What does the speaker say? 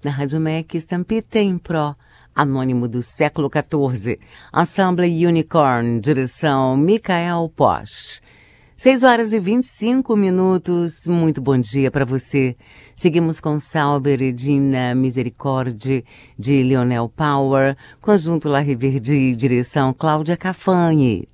Na Rádio MEC, Stampede em Pro, anônimo do século XIV. Ensemble Unicorn, direção Michael Posch. 6h25. Muito bom dia para você. Seguimos com Sauber e Dina Misericorde, de Lionel Power, conjunto La Riverdi, direção Cláudia Cafagni.